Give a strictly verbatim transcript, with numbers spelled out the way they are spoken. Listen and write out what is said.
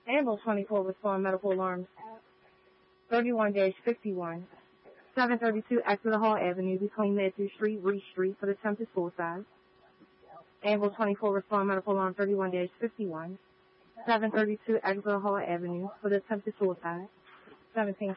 Ambulance twenty-four respond medical alarms. thirty-one fifty-one. seven thirty-two Exeter Hall Avenue between Matthew Street, Reed Street for the attempted suicide. Ambulance twenty-four respond medical alarm thirty-one fifty-one. seven thirty-two Exeter Hall Avenue for the attempted suicide. seventeen